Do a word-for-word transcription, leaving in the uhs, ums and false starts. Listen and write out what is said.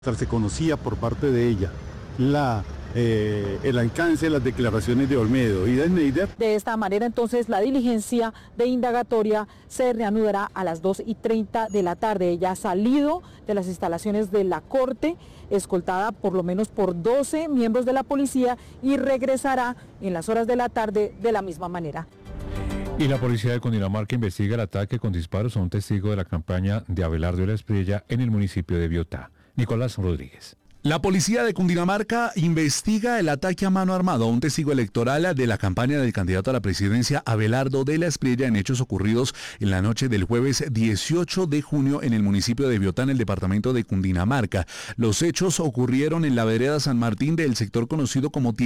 Se conocía por parte de ella la, eh, el alcance de las declaraciones de Olmedo y de Schneider. De esta manera, entonces, la diligencia de indagatoria se reanudará a las dos y treinta de la tarde. Ella ha salido de las instalaciones de la Corte, escoltada por lo menos por doce miembros de la policía, y regresará en las horas de la tarde de la misma manera. Y la policía de Cundinamarca investiga el ataque con disparos a un testigo de la campaña de Abelardo de la Espriella en el municipio de Biotá. Nicolás Rodríguez. La policía de Cundinamarca investiga el ataque a mano armada a un testigo electoral de la campaña del candidato a la presidencia Abelardo de la Espriella en hechos ocurridos en la noche del jueves dieciocho de junio en el municipio de Biotá, en el departamento de Cundinamarca. Los hechos ocurrieron en la vereda San Martín del sector conocido como